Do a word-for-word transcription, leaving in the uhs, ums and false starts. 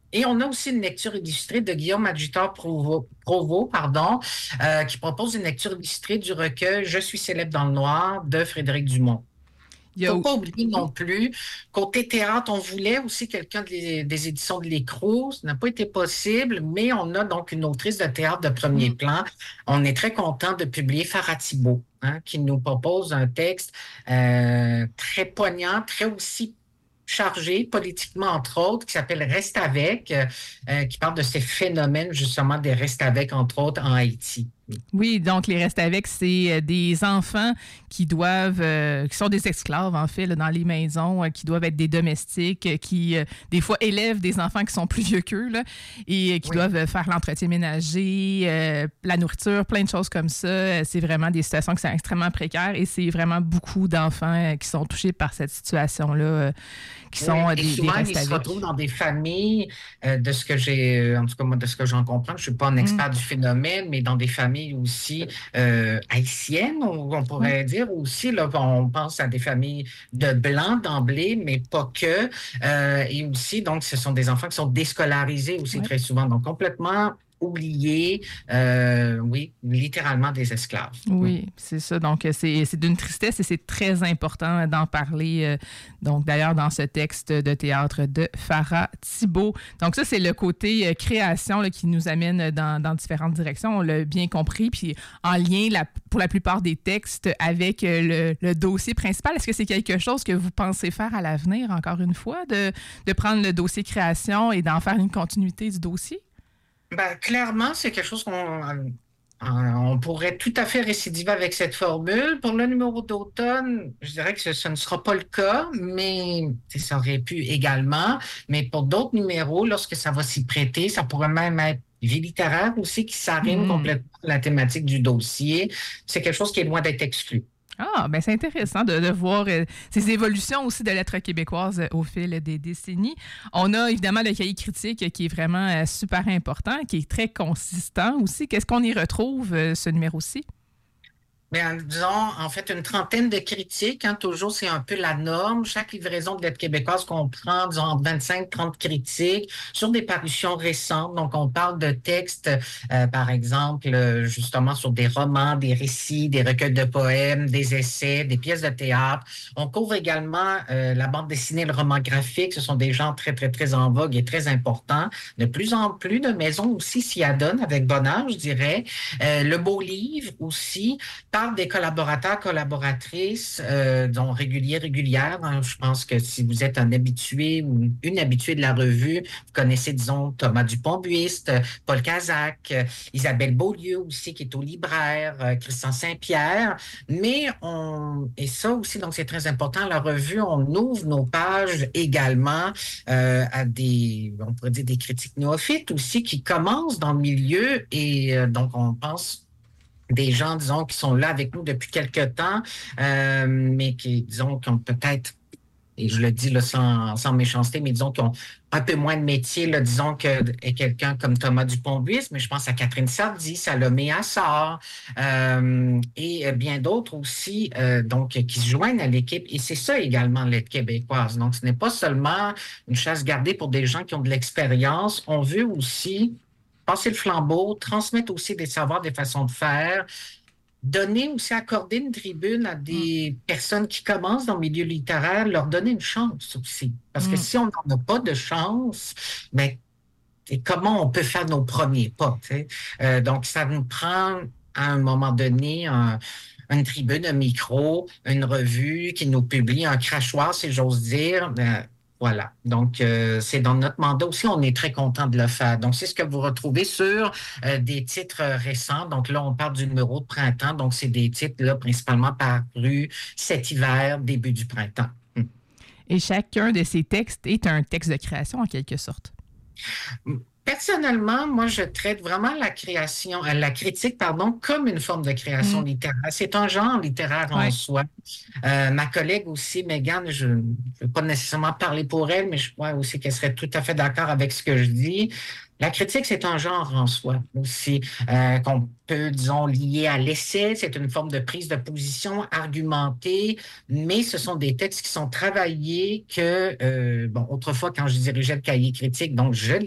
Et on a aussi une lecture illustrée de Guillaume Adjutor Provo, Provo pardon, euh, qui propose une lecture illustrée du recueil Je suis célèbre dans le noir de Frédéric Dumont. Il y a... Faut Oui. pas oublier non plus, côté théâtre, on voulait aussi quelqu'un des, des éditions de l'Écrou. Ça n'a pas été possible, mais on a donc une autrice de théâtre de premier Mm. plan. On est très content de publier Farah Thibault, hein, qui nous propose un texte euh, très poignant, très aussi chargé politiquement, entre autres, qui s'appelle Reste avec, euh, euh, qui parle de ces phénomènes, justement, des Reste avec, entre autres, en Haïti. Oui, donc les restes avec, c'est euh, des enfants qui doivent, euh, qui sont des esclaves en fait là, dans les maisons, euh, qui doivent être des domestiques, euh, qui euh, des fois élèvent des enfants qui sont plus vieux qu'eux là, et euh, qui Oui. doivent euh, faire l'entretien ménager, euh, la nourriture, plein de choses comme ça. Euh, C'est vraiment des situations qui sont extrêmement précaires et c'est vraiment beaucoup d'enfants euh, qui sont touchés par cette situation-là, euh, qui Oui, sont euh, et des, des souvent, restes ils se avec. retrouvent dans des familles, euh, de ce que j'ai, euh, en tout cas, moi, de ce que j'en comprends, je suis pas un Mm. expert du phénomène, mais dans des familles aussi euh, haïtiennes, on, on Oui. pourrait dire aussi, là, on pense à des familles de blancs d'emblée, mais pas que. Euh, et aussi, donc, ce sont des enfants qui sont déscolarisés aussi Ouais. très souvent, donc complètement oubliés, euh, oui, littéralement des esclaves. Mm. Oui, c'est ça. Donc, euh, c'est c'est d'une tristesse et c'est très important d'en parler. euh, Donc, d'ailleurs, dans ce texte de théâtre de Farah Thibault. Donc, ça, c'est le côté euh, création là, qui nous amène dans, dans différentes directions. On l'a bien compris. Puis, en lien la- pour la plupart des textes avec euh, le, le dossier principal. Est-ce que c'est quelque chose que vous pensez faire à l'avenir, encore une fois, de, de prendre le dossier création et d'en faire une continuité du dossier? Ben, clairement, c'est quelque chose qu'on euh, on pourrait tout à fait récidiver avec cette formule. Pour le numéro d'automne, je dirais que ce, ce ne sera pas le cas, mais tu sais, ça aurait pu également. Mais pour d'autres numéros, lorsque ça va s'y prêter, ça pourrait même être vie littéraire aussi qui s'arrime Mhm. complètement à la thématique du dossier. C'est quelque chose qui est loin d'être exclu. Ah, ben c'est intéressant de, de voir euh, ces évolutions aussi de lettres québécoises euh, au fil des décennies. On a évidemment le cahier critique euh, qui est vraiment euh, super important, qui est très consistant aussi. Qu'est-ce qu'on y retrouve, euh, ce numéro-ci? Bien, disons, en fait, une trentaine de critiques, hein, toujours, c'est un peu la norme. Chaque livraison de lettres québécoises comprend, disons, entre vingt-cinq trente critiques sur des parutions récentes. Donc, on parle de textes, euh, par exemple, euh, justement, sur des romans, des récits, des recueils de poèmes, des essais, des pièces de théâtre. On couvre également euh, la bande dessinée, le roman graphique. Ce sont des genres très, très, très en vogue et très importants. De plus en plus de maisons aussi s'y adonnent avec bonheur, je dirais. Euh, le beau livre aussi parle des collaborateurs, collaboratrices, euh, dont réguliers, régulières. Hein. Je pense que si vous êtes un habitué ou une habituée de la revue, vous connaissez, disons, Thomas Dupont-Buiste, Paul Cazac, euh, Isabelle Beaulieu aussi, qui est au libraire, euh, Christian Saint-Pierre. Mais on, et ça aussi, donc c'est très important, la revue, on ouvre nos pages également euh, à des, on pourrait dire des critiques néophytes aussi, qui commencent dans le milieu et euh, donc on pense des gens, disons, qui sont là avec nous depuis quelque temps, euh, mais qui, disons, qui ont peut-être, et je le dis là sans, sans méchanceté, mais disons, qui ont un peu moins de métier, là, disons, que et quelqu'un comme Thomas Dupont-Buiste, mais je pense à Catherine Sardy, Salomé Assar, euh, et bien d'autres aussi, euh, donc, qui se joignent à l'équipe. Et c'est ça également, l'aide québécoise. Donc, ce n'est pas seulement une chasse gardée pour des gens qui ont de l'expérience. On veut aussi passer le flambeau, transmettre aussi des savoirs, des façons de faire, donner aussi, accorder une tribune à Mm, des personnes qui commencent dans le milieu littéraire, leur donner une chance aussi. Parce que mm. si on n'en a pas de chance, ben, et comment on peut faire nos premiers pas, tu sais? Euh, donc, ça nous prend à un moment donné un, une tribune, un micro, une revue qui nous publie un crachoir, si j'ose dire. Ben, voilà. Donc, euh, c'est dans notre mandat aussi, on est très content de le faire. Donc, c'est ce que vous retrouvez sur euh, des titres récents. Donc, là, on parle du numéro de printemps. Donc, c'est des titres, là, principalement parus cet hiver, début du printemps. Et chacun de ces textes est un texte de création en quelque sorte. Personnellement, moi, je traite vraiment la création, euh, la critique, pardon, comme une forme de création Mm, littéraire. C'est un genre littéraire en ouais. soi. Euh, ma collègue aussi, Megan, je ne veux pas nécessairement parler pour elle, mais je crois aussi qu'elle serait tout à fait d'accord avec ce que je dis. La critique, c'est un genre en soi aussi, euh, qu'on peut, disons, lier à l'essai. C'est une forme de prise de position argumentée, mais ce sont des textes qui sont travaillés que, euh, bon, autrefois, quand je dirigeais le cahier critique, donc je